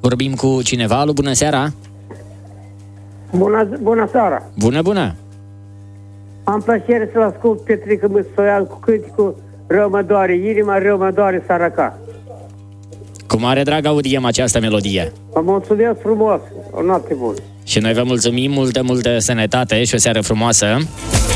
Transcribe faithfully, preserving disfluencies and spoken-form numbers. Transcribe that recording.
Vorbim cu cineva. Alo, bună seara! Bună, bună seara! Bună, bună! Am plăcere să-l ascult Petrică Măstoial cu cântecul Rău mă doare inima, rău mă doare săraca. Cu mare drag audiem această melodie. Vă mulțumesc frumos! O noapte bună! Și noi vă mulțumim, multă, multă sănătate și o seară frumoasă!